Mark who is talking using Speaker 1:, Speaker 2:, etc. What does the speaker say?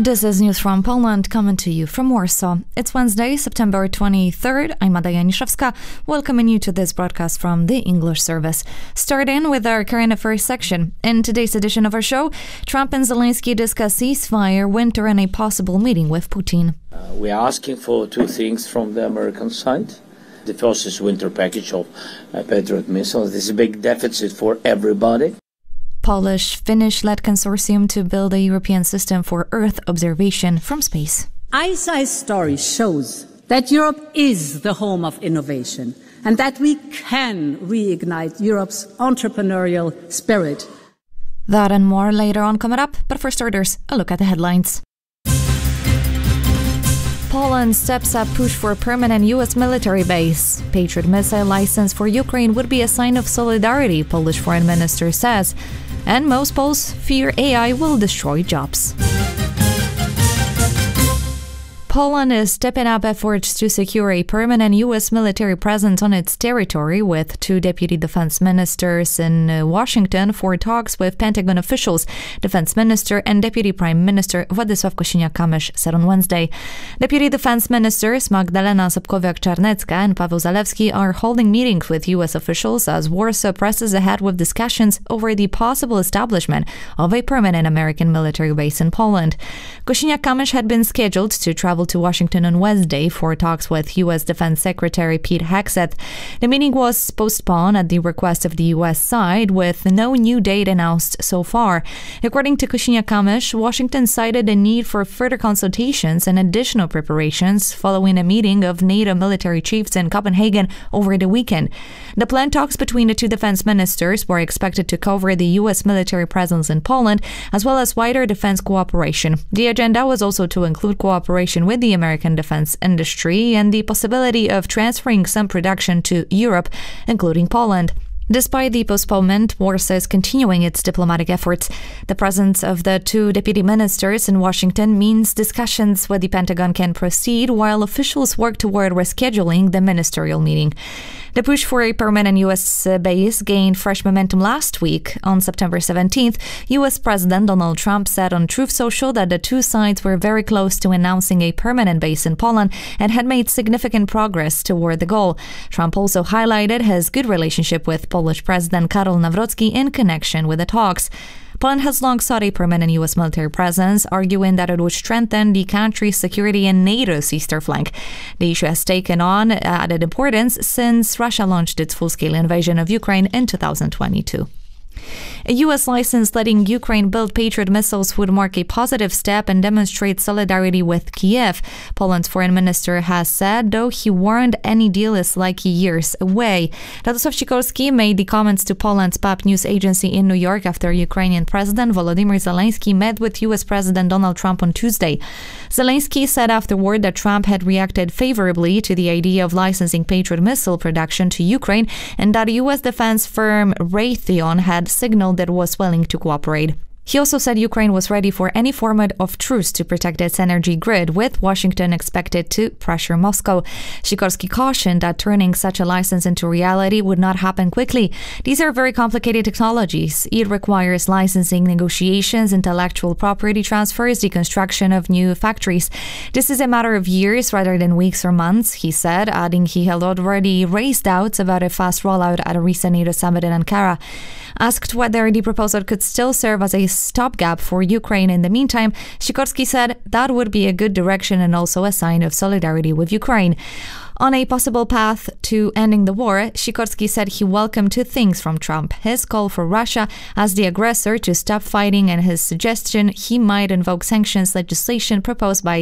Speaker 1: This is news from Poland, coming to you from Warsaw. It's Wednesday, September 23rd. I'm Ada Janiszewska, welcoming you to this broadcast from the English service. Starting with our current affairs section. In today's edition of our show, Trump and Zelensky discuss ceasefire, winter, and a possible meeting with Putin.
Speaker 2: We are asking for two things from the American side. The first is winter package of Patriot missiles. This is a big deficit for everybody.
Speaker 1: Polish-Finnish-led consortium to build a European system for Earth observation from space.
Speaker 3: ICEYE's story shows that Europe is the home of innovation and that we can reignite Europe's entrepreneurial spirit.
Speaker 1: That and more later on coming up, but for starters, a look at the headlines. Poland steps up push for a permanent U.S. military base. Patriot missile license for Ukraine would be a sign of solidarity, Polish foreign minister says. And most Poles fear AI will destroy jobs. Poland is stepping up efforts to secure a permanent U.S. military presence on its territory, with two deputy defense ministers in Washington for talks with Pentagon officials. Defense Minister and Deputy Prime Minister Władysław Kosiniak-Kamysz said on Wednesday. Deputy Defense Ministers Magdalena Sobkowiak-Czarnecka and Paweł Zalewski are holding meetings with U.S. officials as Warsaw presses ahead with discussions over the possible establishment of a permanent American military base in Poland. Kosiniak-Kamysz had been scheduled to travel to Washington on Wednesday for talks with U.S. Defense Secretary Pete Hegseth. The meeting was postponed at the request of the U.S. side, with no new date announced so far. According to Kosiniak-Kamysz, Washington cited the need for further consultations and additional preparations following a meeting of NATO military chiefs in Copenhagen over the weekend. The planned talks between the two defense ministers were expected to cover the U.S. military presence in Poland, as well as wider defense cooperation. The agenda was also to include cooperation with the American defense industry and the possibility of transferring some production to Europe, including Poland. Despite the postponement, Warsaw is continuing its diplomatic efforts. The presence of the two deputy ministers in Washington means discussions with the Pentagon can proceed while officials work toward rescheduling the ministerial meeting. The push for a permanent U.S. base gained fresh momentum last week. On September 17th, U.S. President Donald Trump said on Truth Social that the two sides were very close to announcing a permanent base in Poland and had made significant progress toward the goal. Trump also highlighted his good relationship with Polish President Karol Nawrocki in connection with the talks. Poland has long sought a permanent U.S. military presence, arguing that it would strengthen the country's security in NATO's eastern flank. The issue has taken on added importance since Russia launched its full-scale invasion of Ukraine in 2022. A U.S. license letting Ukraine build Patriot missiles would mark a positive step and demonstrate solidarity with Kiev, Poland's foreign minister has said, though he warned any deal is likely years away. Radosław Sikorski made the comments to Poland's PAP news agency in New York after Ukrainian President Volodymyr Zelensky met with U.S. President Donald Trump on Tuesday. Zelensky said afterward that Trump had reacted favorably to the idea of licensing Patriot missile production to Ukraine and that U.S. defense firm Raytheon had signaled that it was willing to cooperate. He also said Ukraine was ready for any format of truce to protect its energy grid, with Washington expected to pressure Moscow. Sikorski cautioned that turning such a license into reality would not happen quickly. These are very complicated technologies. It requires licensing negotiations, intellectual property transfers, the construction of new factories. This is a matter of years rather than weeks or months, he said, adding he had already raised doubts about a fast rollout at a recent NATO summit in Ankara. Asked whether the proposal could still serve as a stopgap for Ukraine in the meantime, Sikorski said that would be a good direction and also a sign of solidarity with Ukraine. On a possible path to ending the war, Sikorski said he welcomed two things from Trump: his call for Russia as the aggressor to stop fighting and his suggestion he might invoke sanctions legislation proposed by